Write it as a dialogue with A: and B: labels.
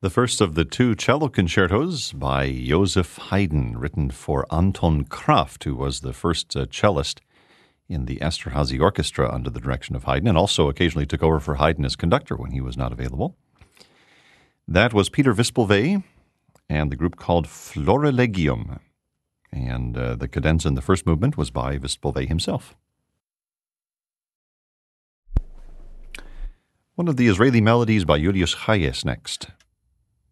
A: The first of the two cello concertos by Joseph Haydn, written for Anton Kraft, who was the first cellist in the Esterhazy Orchestra under the direction of Haydn, and also occasionally took over for Haydn as conductor when he was not available. That was Peter Wispelwey and the group called Florilegium. And the cadenza in the first movement was by Wispelwey himself. One of the Israeli melodies by Julius Hayes next.